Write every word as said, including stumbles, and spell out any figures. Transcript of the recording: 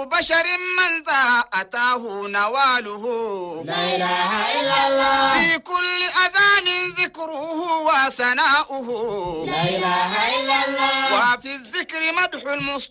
بشر من ذا أتاه نواله لا إله إلا الله في كل أذان ذكره وثناؤه لا إله إلا الله وفي الذكر مدح المصطفى